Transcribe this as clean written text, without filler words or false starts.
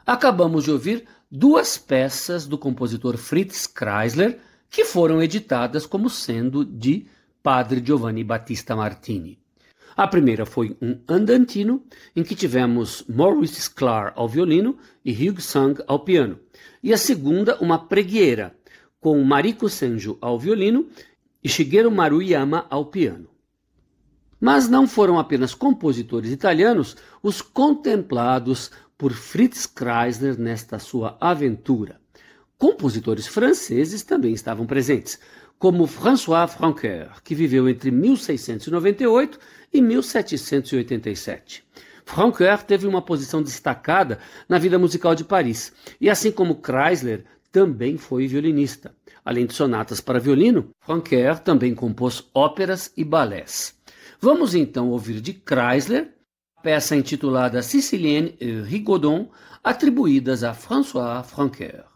Acabamos de ouvir duas peças do compositor Fritz Kreisler que foram editadas como sendo de Padre Giovanni Battista Martini. A primeira foi um andantino, em que tivemos Maurice Sklar ao violino e Hugh Sung ao piano. E a segunda, uma preghiera, com Mariko Senju ao violino e Shigeru Maruyama ao piano. Mas não foram apenas compositores italianos os contemplados por Fritz Kreisler nesta sua aventura. Compositores franceses também estavam presentes, como François Francoeur, que viveu entre 1698 e 1787. Francoeur teve uma posição destacada na vida musical de Paris, e assim como Kreisler, também foi violinista. Além de sonatas para violino, Francoeur também compôs óperas e balés. Vamos então ouvir de Kreisler a peça intitulada Sicilienne et Rigaudon, atribuídas a François Francoeur.